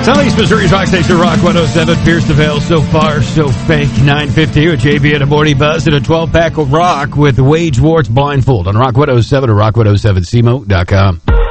Southeast Missouri's Rock Station, Rock 107. Pierce the Veil, so far, so fake. 9:50 with JB and a Morning Buzz and a 12-pack of rock with Wage Warts Blindfold on Rock 107 or rock107cmo.com.